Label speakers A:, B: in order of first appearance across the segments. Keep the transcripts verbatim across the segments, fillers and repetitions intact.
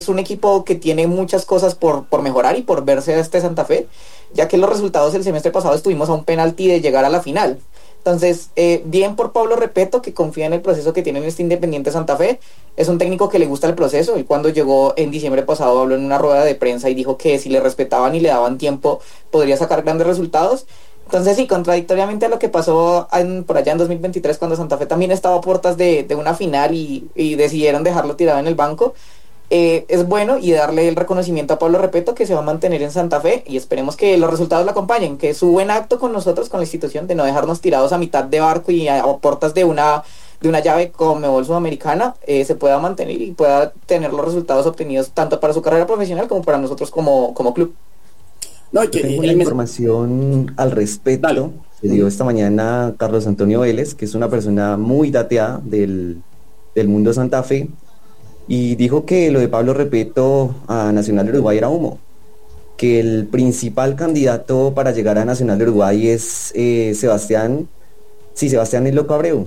A: es un equipo que tiene muchas cosas por, por mejorar y por verse este Santa Fe, ya que los resultados del semestre pasado estuvimos a un penalti de llegar a la final. Entonces, eh, bien por Pablo Repeto, que confía en el proceso que tiene en este Independiente Santa Fe. Es un técnico que le gusta el proceso. Él cuando llegó en diciembre pasado habló en una rueda de prensa y dijo que si le respetaban y le daban tiempo podría sacar grandes resultados. Entonces sí, contradictoriamente a lo que pasó en, por allá en dos mil veintitrés, cuando Santa Fe también estaba a puertas de, de una final y, y decidieron dejarlo tirado en el banco, eh, es bueno y darle el reconocimiento a Pablo Repeto, que se va a mantener en Santa Fe, y esperemos que los resultados lo acompañen, que su buen acto con nosotros, con la institución, de no dejarnos tirados a mitad de barco y a, a puertas de una de una llave Conmebol Sudamericana, eh, se pueda mantener y pueda tener los resultados obtenidos tanto para su carrera profesional como para nosotros como, como club.
B: No, que, tengo una información al respecto. Dale. Se dio esta mañana Carlos Antonio Vélez, que es una persona muy dateada del, del mundo Santa Fe, y dijo que lo de Pablo Repeto a Nacional de Uruguay era humo, que el principal candidato para llegar a Nacional de Uruguay es eh, Sebastián, sí, Sebastián El Loco Abreu.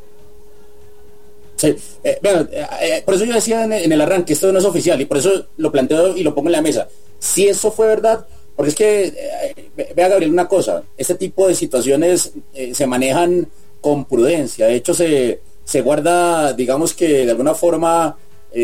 C: Sí, eh, bueno, eh, por eso yo decía en, en el arranque, esto no es oficial, y por eso lo planteo y lo pongo en la mesa. Si eso fue verdad, porque es que, eh, vea Gabriel, una cosa, este tipo de situaciones eh, se manejan con prudencia, de hecho se, se guarda, digamos que de alguna forma,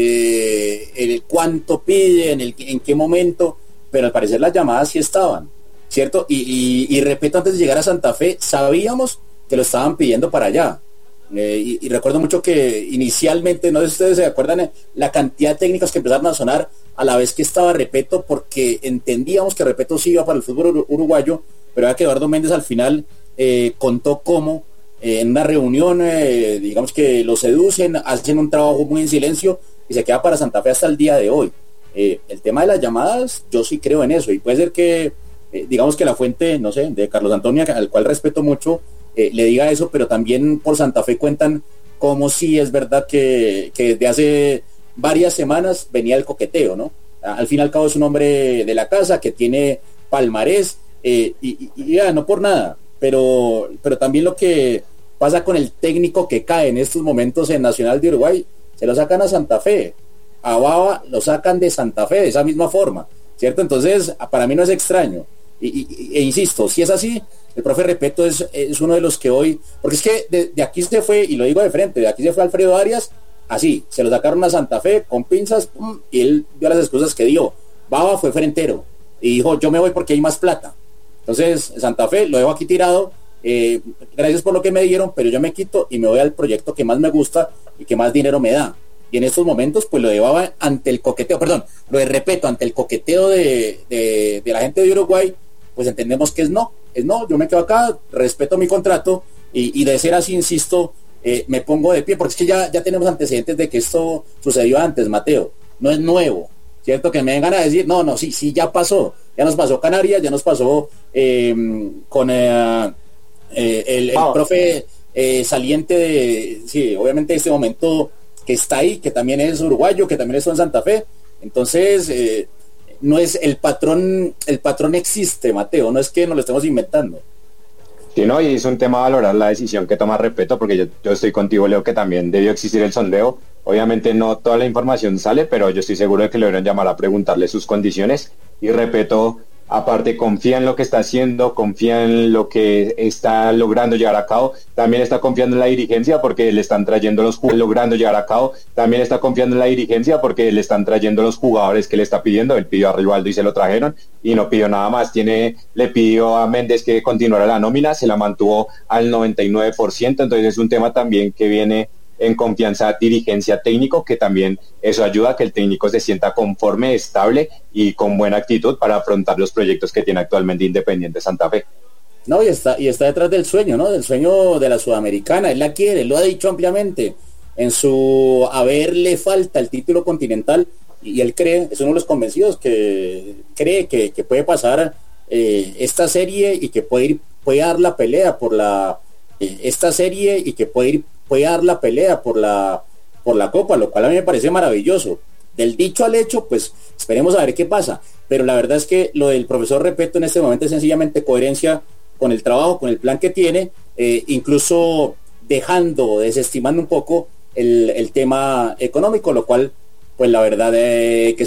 C: eh, el cuánto pide, en, el, en qué momento, pero al parecer las llamadas sí estaban, ¿cierto? Y, y, y repito, antes de llegar a Santa Fe, sabíamos que lo estaban pidiendo para allá. Eh, y, y recuerdo mucho que inicialmente, no sé si ustedes se acuerdan, eh, la cantidad de técnicos que empezaron a sonar a la vez que estaba Repeto, porque entendíamos que Repeto sí iba para el fútbol uruguayo, pero era que Eduardo Méndez al final eh, contó cómo eh, en una reunión, eh, digamos que lo seducen, hacen un trabajo muy en silencio y se queda para Santa Fe hasta el día de hoy. Eh, el tema de las llamadas, yo sí creo en eso, y puede ser que, eh, digamos que la fuente, no sé, de Carlos Antonio, al cual respeto mucho, eh, le diga eso, pero también por Santa Fe cuentan como si es verdad que, que desde hace varias semanas venía el coqueteo, ¿no? Al fin y al cabo es un hombre de la casa que tiene palmarés, eh, y, y, y ya, no por nada, pero, pero también lo que pasa con el técnico que cae en estos momentos en Nacional de Uruguay, se lo sacan a Santa Fe, a Bava lo sacan de Santa Fe de esa misma forma, ¿cierto? Entonces, para mí no es extraño, y, y, e insisto, si es así, el profe Repeto es, es uno de los que hoy, porque es que de, de aquí se fue, y lo digo de frente, de aquí se fue Alfredo Arias, así, se lo sacaron a Santa Fe con pinzas, pum, y él dio las excusas que dio. Bava fue frentero y dijo, yo me voy porque hay más plata. Entonces, Santa Fe lo dejo aquí tirado, eh, gracias por lo que me dieron, pero yo me quito y me voy al proyecto que más me gusta y que más dinero me da. Y en estos momentos, pues lo de Bava ante el coqueteo, perdón, lo de Repeto ante el coqueteo de, de, de la gente de Uruguay, pues entendemos que es no, es no, yo me quedo acá, respeto mi contrato, y, y de ser así, insisto, Eh, me pongo de pie, porque es que ya, ya tenemos antecedentes de que esto sucedió antes, Mateo, no es nuevo, ¿cierto? Que me vengan a decir, no, no, sí, sí, ya pasó, ya nos pasó Canarias, ya nos pasó eh, con eh, eh, el, el oh. profe eh, saliente de, sí, obviamente este momento que está ahí, que también es uruguayo, que también está en Santa Fe, entonces eh, no es el patrón, el patrón existe, Mateo, no es que nos lo estemos inventando.
D: Sí, no, y es un tema valorar la decisión que toma Repeto, porque yo, yo estoy contigo, Leo, que también debió existir el sondeo. Obviamente no toda la información sale, pero yo estoy seguro de que le debieron llamar a preguntarle sus condiciones, y Repeto, aparte, confía en lo que está haciendo, confía en lo que está logrando llevar a cabo, también está confiando en la dirigencia porque le están trayendo los jugadores, logrando llevar a cabo, también está confiando en la dirigencia porque le están trayendo los jugadores que le está pidiendo. Él pidió a Rivaldo y se lo trajeron, y no pidió nada más. Tiene, le pidió a Méndez que continuara la nómina, se la mantuvo al noventa y nueve por ciento, entonces es un tema también que viene en confianza dirigencia técnico, que también eso ayuda a que el técnico se sienta conforme, estable y con buena actitud para afrontar los proyectos que tiene actualmente Independiente Santa Fe.
C: No, y está, y está detrás del sueño, ¿no? Del sueño de la Sudamericana, él la quiere, él lo ha dicho ampliamente, en su haber le falta el título continental, y, y él cree, es uno de los convencidos que cree que, que puede pasar eh, esta serie y que puede ir, puede dar la pelea por la, eh, esta serie y que puede ir puede dar la pelea por la por la Copa, lo cual a mí me parece maravilloso. Del dicho al hecho, pues esperemos a ver qué pasa, pero la verdad es que lo del profesor Repeto en este momento es sencillamente coherencia con el trabajo, con el plan que tiene, eh, incluso dejando, desestimando un poco el, el tema económico, lo cual pues la verdad eh, que